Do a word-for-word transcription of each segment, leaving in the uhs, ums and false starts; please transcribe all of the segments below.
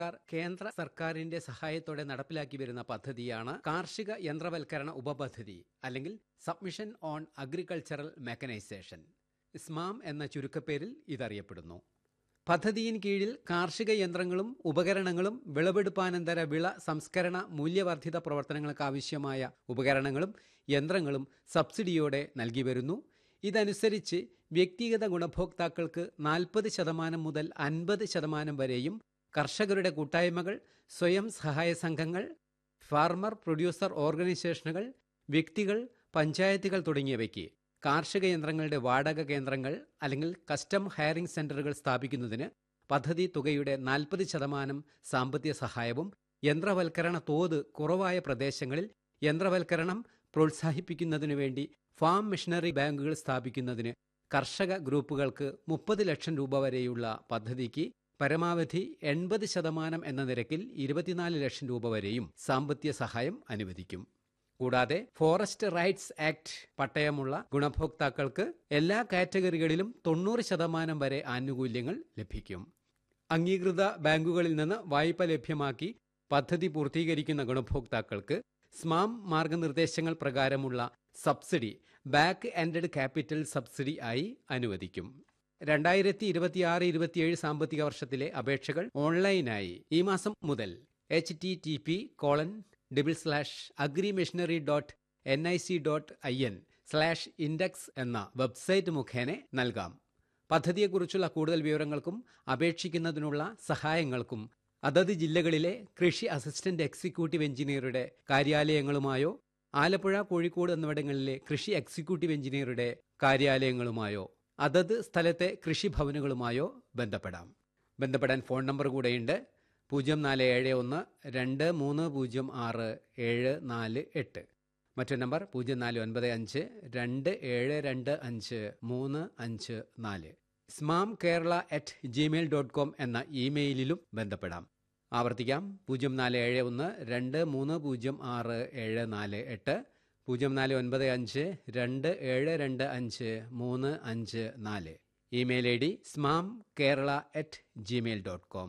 കേന്ദ്ര സർക്കാരിന്റെ സഹായത്തോടെ നടപ്പിലാക്കി വരുന്ന പദ്ധതിയാണ് കാർഷിക യന്ത്രവൽക്കരണ ഉപപദ്ധതി അല്ലെങ്കിൽ സബ്മിഷൻ ഓൺ അഗ്രികൾച്ചറൽ മെക്കനൈസേഷൻ. സ്മാം എന്ന ചുരുക്കപ്പേരിൽ ഇതറിയപ്പെടുന്നു. പദ്ധതിയിൻ കീഴിൽ കാർഷിക യന്ത്രങ്ങളും ഉപകരണങ്ങളും വിളവെടുപ്പാനന്തര വിള സംസ്കരണ മൂല്യവർദ്ധിത പ്രവർത്തനങ്ങൾക്കാവശ്യമായ ഉപകരണങ്ങളും യന്ത്രങ്ങളും സബ്സിഡിയോടെ നൽകി വരുന്നു. ഇതനുസരിച്ച് വ്യക്തിഗത ഗുണഭോക്താക്കൾക്ക് നാൽപ്പത് ശതമാനം മുതൽ അൻപത് ശതമാനം വരെയും, കർഷകരുടെ കൂട്ടായ്മകൾ, സ്വയം സഹായ സംഘങ്ങൾ, ഫാർമർ പ്രൊഡ്യൂസർ ഓർഗനൈസേഷനുകൾ, വ്യക്തികൾ, പഞ്ചായത്തുകൾ തുടങ്ങിയവയ്ക്ക് കാർഷിക യന്ത്രങ്ങളുടെ വാടക കേന്ദ്രങ്ങൾ അല്ലെങ്കിൽ കസ്റ്റം ഹയറിംഗ് സെന്ററുകൾ സ്ഥാപിക്കുന്നതിന് പദ്ധതി തുകയുടെ നാൽപ്പത് ശതമാനം സാമ്പത്തിക സഹായവും, യന്ത്രവൽക്കരണ തോത് കുറവായ പ്രദേശങ്ങളിൽ യന്ത്രവൽക്കരണം പ്രോത്സാഹിപ്പിക്കുന്നതിനു വേണ്ടി ഫാം മിഷനറി ബാങ്കുകൾ സ്ഥാപിക്കുന്നതിന് കർഷക ഗ്രൂപ്പുകൾക്ക് മുപ്പത് ലക്ഷം രൂപ വരെയുള്ള പദ്ധതിക്ക് പരമാവധി എൺപത് ശതമാനം എന്ന നിരക്കിൽ ഇരുപത്തിനാല് ലക്ഷം രൂപ വരെയും സാമ്പത്തിക സഹായം അനുവദിക്കും. കൂടാതെ ഫോറസ്റ്റ് റൈറ്റ്സ് ആക്ട് പട്ടയമുള്ള ഗുണഭോക്താക്കൾക്ക് എല്ലാ കാറ്റഗറികളിലും തൊണ്ണൂറ് ശതമാനം വരെ ആനുകൂല്യങ്ങൾ ലഭിക്കും. അംഗീകൃത ബാങ്കുകളിൽ നിന്ന് വായ്പ ലഭ്യമാക്കി പദ്ധതി പൂർത്തീകരിക്കുന്ന ഗുണഭോക്താക്കൾക്ക് സ്മാം മാർഗനിർദ്ദേശങ്ങൾ പ്രകാരമുള്ള subsidy back ended capital subsidy ആയി അനുവദിക്കും. രണ്ടായിരത്തി ഇരുപത്തിയാറ് ഇരുപത്തിയേഴ് സാമ്പത്തിക വർഷത്തിലെ അപേക്ഷകൾ ഓൺലൈനായി ഈ മാസം മുതൽ H T T P colon double slash agri machinery dot N I C dot I N slash index എന്ന വെബ്സൈറ്റ് മുഖേന നൽകാം. പദ്ധതിയെക്കുറിച്ചുള്ള കൂടുതൽ വിവരങ്ങൾക്കും അപേക്ഷിക്കുന്നതിനുള്ള സഹായങ്ങൾക്കും അതത് ജില്ലകളിലെ കൃഷി അസിസ്റ്റന്റ് എക്സിക്യൂട്ടീവ് എഞ്ചിനീയറുടെ കാര്യാലയങ്ങളുമായോ ആലപ്പുഴ, കോഴിക്കോട് എന്നിവിടങ്ങളിലെ കൃഷി എക്സിക്യൂട്ടീവ് എഞ്ചിനീയറുടെ കാര്യാലയങ്ങളുമായോ അതത് സ്ഥലത്തെ കൃഷിഭവനുകളുമായോ ബന്ധപ്പെടാം. ബന്ധപ്പെടാൻ ഫോൺ നമ്പർ കൂടെയുണ്ട്: പൂജ്യം നാല് ഏഴ് ഒന്ന് രണ്ട് മൂന്ന് പൂജ്യം ആറ് ഏഴ് നാല് എട്ട്. മറ്റൊരു നമ്പർ പൂജ്യം നാല് ഒൻപത് അഞ്ച് രണ്ട് ഏഴ് രണ്ട് അഞ്ച് മൂന്ന് അഞ്ച് നാല്. സ്മാം Kerala at Gmail dot com എന്ന ഇമെയിലിലും ബന്ധപ്പെടാം. ആവർത്തിക്കാം: പൂജ്യം നാല് ഏഴ് ഒന്ന് രണ്ട് മൂന്ന് പൂജ്യം ആറ് ഏഴ് നാല് എട്ട്, പൂജ്യം നാല് ഒൻപത് അഞ്ച് രണ്ട് ഏഴ് രണ്ട് അഞ്ച് മൂന്ന് അഞ്ച് നാല്. Email I D സ്മാം Kerala at Gmail dot com.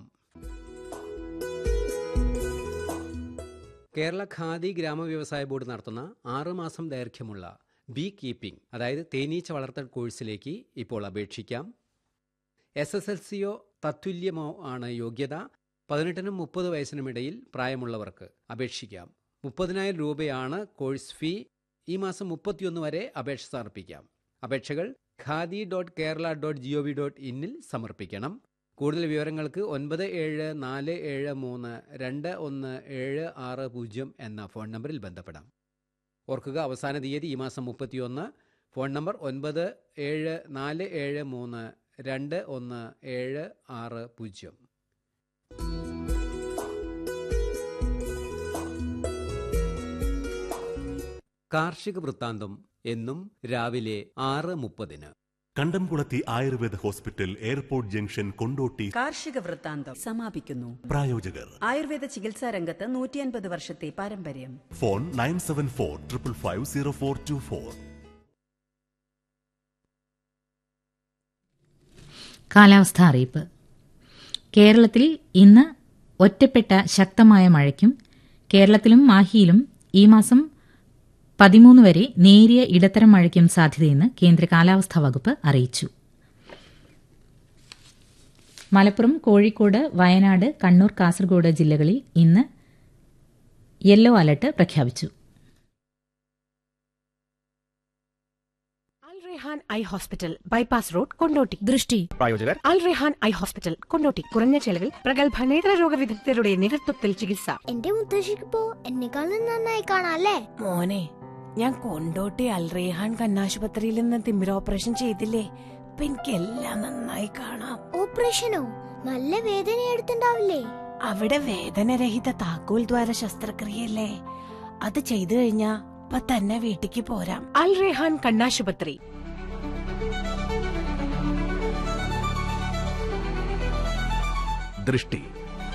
Kerala khadi ഗ്രാമവ്യവസായ board നടത്തുന്ന ആറുമാസം ദൈർഘ്യമുള്ള ബീ കീപ്പിംഗ് അതായത് തേനീച്ച വളർത്തൽ കോഴ്സിലേക്ക് ഇപ്പോൾ അപേക്ഷിക്കാം. എസ് എസ് എൽ സിയോ തത്തുല്യമോ ആണ് യോഗ്യത. പതിനെട്ടിനും മുപ്പത് വയസ്സിനുമിടയിൽ പ്രായമുള്ളവർക്ക് അപേക്ഷിക്കാം. മുപ്പതിനായിരം രൂപയാണ് കോഴ്സ് ഫീ. ഈ മാസം മുപ്പത്തിയൊന്ന് വരെ അപേക്ഷ സമർപ്പിക്കാം. അപേക്ഷകൾ khadi dot Kerala dot G O V dot ഇന്നിൽ സമർപ്പിക്കണം. കൂടുതൽ വിവരങ്ങൾക്ക് ഒൻപത് ഏഴ് നാല് ഏഴ് മൂന്ന് രണ്ട് ഒന്ന് ഏഴ് ആറ് പൂജ്യം എന്ന ഫോൺ നമ്പറിൽ ബന്ധപ്പെടാം. ഓർക്കുക, അവസാന തീയതി ഈ മാസം മുപ്പത്തിയൊന്ന്. ഫോൺ നമ്പർ ഒൻപത് ഏഴ് നാല് ഏഴ് മൂന്ന് രണ്ട് ഒന്ന് ഏഴ് ആറ് പൂജ്യം. കാർഷിക വൃത്താന്തം എന്നും രാവിലെ ആറ് മുപ്പതിന്. കണ്ടംകുളത്തി Ayurveda hospital, airport junction, Kondotty. കാർഷിക വൃത്താന്തം സമാപിക്കുന്നു. പ്രായോജകർ ആയുർവേദ ചികിത്സാ രംഗത്ത് നൂറ്റി അൻപത് വർഷത്തെ പാരമ്പര്യം. Phone nine seven four triple five zero four to four. കാലാവസ്ഥാ അറിയിപ്പ്. കേരളത്തിൽ ഇന്ന് ഒറ്റപ്പെട്ട ശക്തമായ മഴയ്ക്കും കേരളത്തിലും മാഹിയിലും ഈ മാസം പതിമൂന്ന് വരെ നേരിയ ഇടത്തരം മഴയ്ക്കും സാധ്യതയെന്ന് കേന്ദ്ര കാലാവസ്ഥാ വകുപ്പ് അറിയിച്ചു. മലപ്പുറം, കോഴിക്കോട്, വയനാട്, കണ്ണൂർ, കാസർഗോഡ് ജില്ലകളിൽ ഇന്ന് യെല്ലോ അലർട്ട് പ്രഖ്യാപിച്ചു. അൽ Rehan eye hospital, bypass road, Kondotty. ദൃഷ്ടി പ്രായോജകർ അൽ റെഹാൻ ഐ ഹോസ്പിറ്റൽ, കൊണ്ടോട്ടി. കുറഞ്ഞ ചെലവിൽ പ്രഗത്ഭ നേത്രരോഗ വിദഗ്ധരുടെ നേതൃത്വത്തിൽ ചികിത്സ. എന്റെ മുത്തശ്ശിക്കിപ്പോ എന്നെക്കാളും നന്നായി കാണാല്ലേ? മോനെ, ഞാൻ കൊണ്ടോട്ടി അൽ റെഹാൻ കണ്ണാശുപത്രിയിൽ നിന്ന് തിമിര ഓപ്പറേഷൻ ചെയ്തില്ലേ, ഇപ്പൊ എനിക്കെല്ലാം നന്നായി കാണാം. ഓപ്പറേഷനോ? നല്ല വേദന എടുത്തിണ്ടാവില്ലേ? അവിടെ വേദനരഹിത താക്കോൽ ദ്വാര ശസ്ത്രക്രിയല്ലേ, അത് ചെയ്തു കഴിഞ്ഞാ ഇപ്പൊ തന്നെ വീട്ടിക്ക് പോരാം. അൽ റെഹാൻ കണ്ണാശുപത്രി. ദൃഷ്ടി.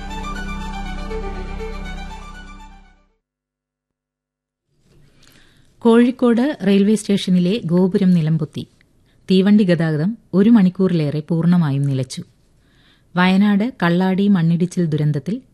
കോഴിക്കോട് റെയിൽവേ സ്റ്റേഷനിലെ ഗോപുരം നിലംപൊത്തി. തീവണ്ടി ഗതാഗതം ഒരു മണിക്കൂറിലേറെ പൂർണ്ണമായും നിലച്ചു. വയനാട് കള്ളാടി മണ്ണിടിച്ചിൽ ദുരന്തത്തിൽ